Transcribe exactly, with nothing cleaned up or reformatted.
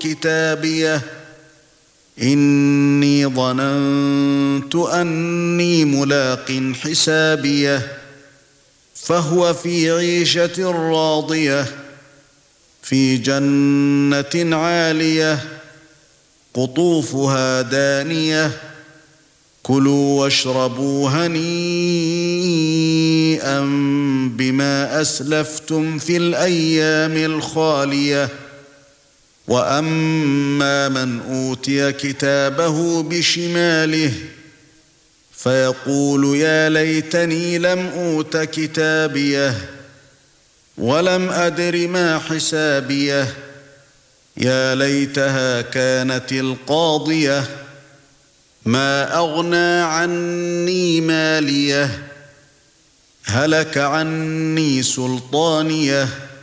كتابيه إني ظننت أني ملاق حسابيه فهو في عيشة راضية في جنة عالية قطوفها دانية كلوا واشربوا هنيئا بما أسلفتم في الأيام الخالية وأما من أوتي كتابه بشماله فيقول يا ليتني لم أوت كتابيه ولم أدر ما حسابيه يا ليتها كانت القاضية ما أغنى عني ماليه هلك عني سلطانيه